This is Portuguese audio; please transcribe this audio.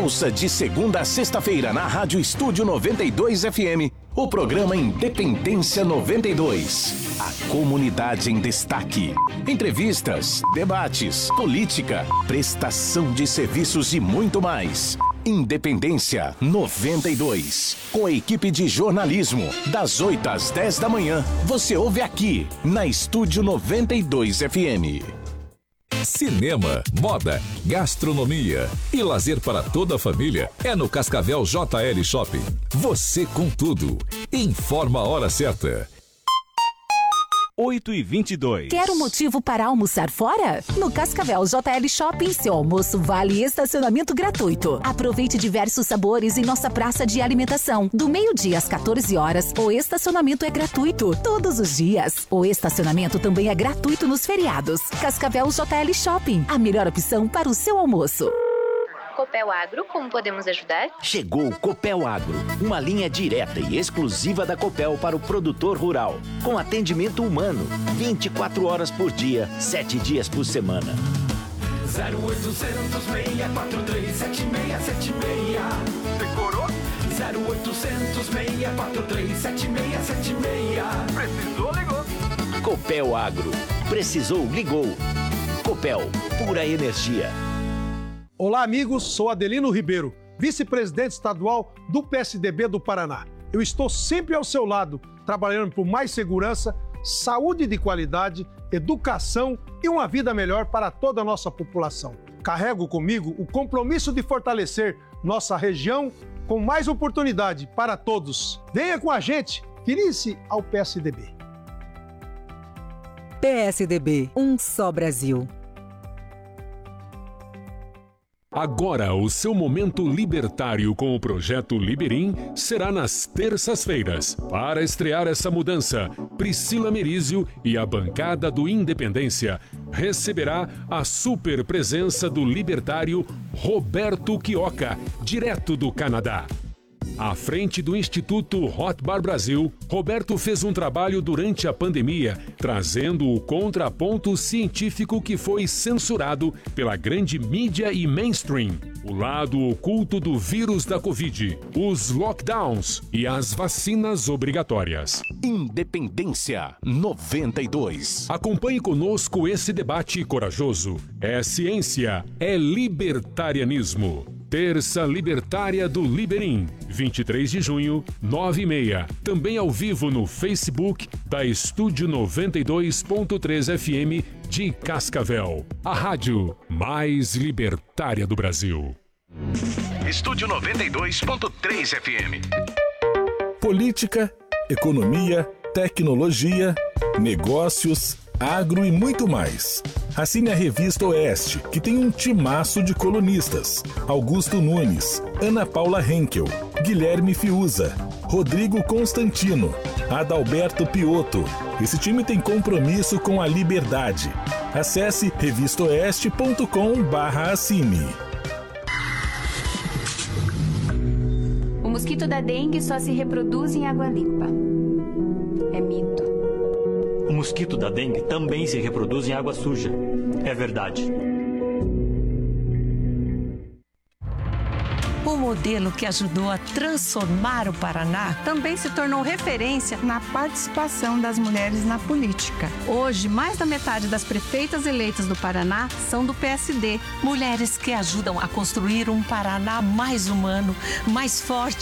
Ouça de segunda a sexta-feira na Rádio Estúdio 92 FM, o programa Independência 92. A comunidade em destaque. Entrevistas, debates, política, prestação de serviços e muito mais. Independência 92. Com a equipe de jornalismo, das 8 às 10 da manhã, você ouve aqui, na Estúdio 92 FM. Cinema, moda, gastronomia e lazer para toda a família é no Cascavel JL Shopping. Você com tudo. Informa a hora certa. 8h22. Quer um motivo para almoçar fora? No Cascavel JL Shopping, seu almoço vale estacionamento gratuito. Aproveite diversos sabores em nossa praça de alimentação. Do meio-dia às 14 horas, o estacionamento é gratuito todos os dias. O estacionamento também é gratuito nos feriados. Cascavel JL Shopping, a melhor opção para o seu almoço. Copel Agro, como podemos ajudar? Chegou o Copel Agro, uma linha direta e exclusiva da Copel para o produtor rural, com atendimento humano, 24 horas por dia, 7 dias por semana. 0800 643 7676. Decorou? 0800 643 7676. Precisou, ligou. Copel Agro. Precisou, ligou. Copel, pura energia. Olá, amigos, sou Adelino Ribeiro, vice-presidente estadual do PSDB do Paraná. Eu estou sempre ao seu lado, trabalhando por mais segurança, saúde de qualidade, educação e uma vida melhor para toda a nossa população. Carrego comigo o compromisso de fortalecer nossa região com mais oportunidade para todos. Venha com a gente, filie-se ao PSDB. PSDB, um só Brasil. Agora, o seu momento libertário com o Projeto Liberim será nas terças-feiras. Para estrear essa mudança, Priscila Merizio e a bancada do Independência receberá a super presença do libertário Roberto Quioca, direto do Canadá. À frente do Instituto Rothbard Brasil, Roberto fez um trabalho durante a pandemia, trazendo o contraponto científico que foi censurado pela grande mídia e mainstream. O lado oculto do vírus da Covid, os lockdowns e as vacinas obrigatórias. Independência 92. Acompanhe conosco esse debate corajoso. É ciência, é libertarianismo. Terça Libertária do Liberim, 23 de junho, 9h30. Também ao vivo no Facebook da Estúdio 92.3 FM de Cascavel. A rádio mais libertária do Brasil. Estúdio 92.3 FM. Política, economia, tecnologia, negócios, agro e muito mais. Assine a Revista Oeste, que tem um timaço de colunistas. Augusto Nunes, Ana Paula Henkel, Guilherme Fiuza, Rodrigo Constantino, Adalberto Piotto. Esse time tem compromisso com a liberdade. Acesse revistaoeste.com/assine. O mosquito da dengue só se reproduz em água limpa. É mito. O mosquito da dengue também se reproduz em água suja. É verdade. O modelo que ajudou a transformar o Paraná também se tornou referência na participação das mulheres na política. Hoje, mais da metade das prefeitas eleitas do Paraná são do PSD. Mulheres que ajudam a construir um Paraná mais humano, mais forte